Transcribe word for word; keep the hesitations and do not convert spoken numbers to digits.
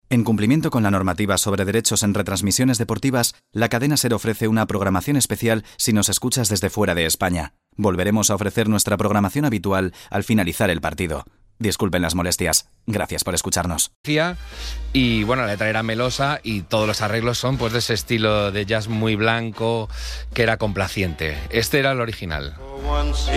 En cumplimiento con la normativa sobre derechos en retransmisiones deportivas, la cadena SER ofrece una programación especial si nos escuchas desde fuera de España. Volveremos a ofrecer nuestra programación habitual al finalizar el partido. Disculpen las molestias. Gracias por escucharnos. Y bueno, la letra era melosa y todos los arreglos son pues de ese estilo de jazz muy blanco que era complaciente. Este era el original.